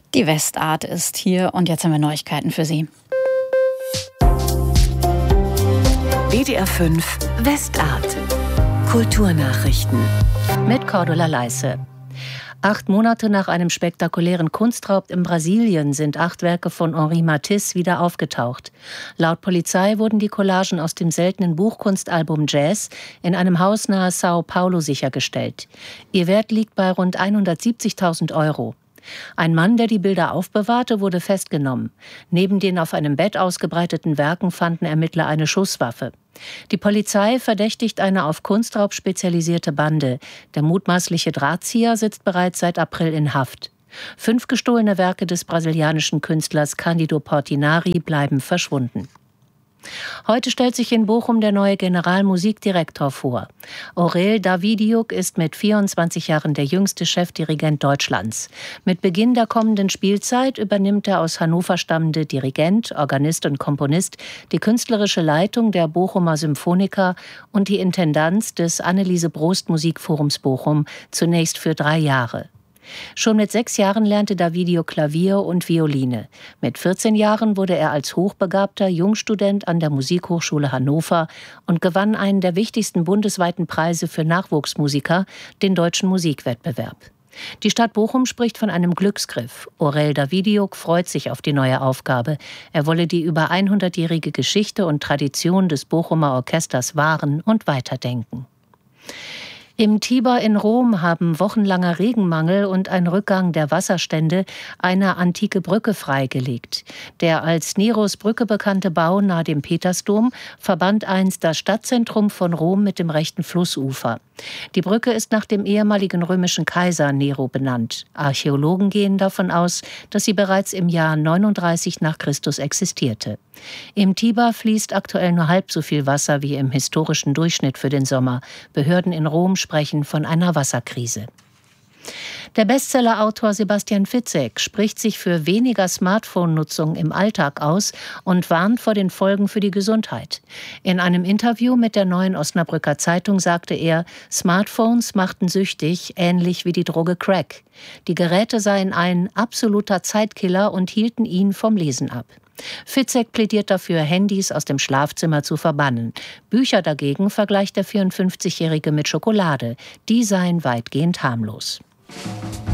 Die Westart ist hier und jetzt haben wir Neuigkeiten für Sie. WDR 5 Westart. Kulturnachrichten. Mit Cordula Leisse. 8 Monate nach einem spektakulären Kunstraub in Brasilien sind 8 Werke von Henri Matisse wieder aufgetaucht. Laut Polizei wurden die Collagen aus dem seltenen Buchkunstalbum Jazz in einem Haus nahe Sao Paulo sichergestellt. Ihr Wert liegt bei rund 170.000 €. Ein Mann, der die Bilder aufbewahrte, wurde festgenommen. Neben den auf einem Bett ausgebreiteten Werken fanden Ermittler eine Schusswaffe. Die Polizei verdächtigt eine auf Kunstraub spezialisierte Bande. Der mutmaßliche Drahtzieher sitzt bereits seit April in Haft. 5 gestohlene Werke des brasilianischen Künstlers Cândido Portinari bleiben verschwunden. Heute stellt sich in Bochum der neue Generalmusikdirektor vor. Aurel Davidiuk ist mit 24 Jahren der jüngste Chefdirigent Deutschlands. Mit Beginn der kommenden Spielzeit übernimmt der aus Hannover stammende Dirigent, Organist und Komponist die künstlerische Leitung der Bochumer Symphoniker und die Intendanz des Anneliese Brost Musikforums Bochum, zunächst für 3 Jahre. Schon mit 6 Jahren lernte Davidiuk Klavier und Violine. Mit 14 Jahren wurde er als hochbegabter Jungstudent an der Musikhochschule Hannover und gewann einen der wichtigsten bundesweiten Preise für Nachwuchsmusiker, den Deutschen Musikwettbewerb. Die Stadt Bochum spricht von einem Glücksgriff. Aurel Davidiuk freut sich auf die neue Aufgabe. Er wolle die über 100-jährige Geschichte und Tradition des Bochumer Orchesters wahren und weiterdenken. Im Tiber in Rom haben wochenlanger Regenmangel und ein Rückgang der Wasserstände eine antike Brücke freigelegt. Der als Neros Brücke bekannte Bau nahe dem Petersdom verband einst das Stadtzentrum von Rom mit dem rechten Flussufer. Die Brücke ist nach dem ehemaligen römischen Kaiser Nero benannt. Archäologen gehen davon aus, dass sie bereits im Jahr 39 nach Christus existierte. Im Tiber fließt aktuell nur halb so viel Wasser wie im historischen Durchschnitt für den Sommer. Behörden in Rom sprechen von einer Wasserkrise. Der Bestsellerautor Sebastian Fitzek spricht sich für weniger Smartphone-Nutzung im Alltag aus und warnt vor den Folgen für die Gesundheit. In einem Interview mit der Neuen Osnabrücker Zeitung sagte er, Smartphones machten süchtig, ähnlich wie die Droge Crack. Die Geräte seien ein absoluter Zeitkiller und hielten ihn vom Lesen ab. Fitzek plädiert dafür, Handys aus dem Schlafzimmer zu verbannen. Bücher dagegen vergleicht der 54-Jährige mit Schokolade. Die seien weitgehend harmlos.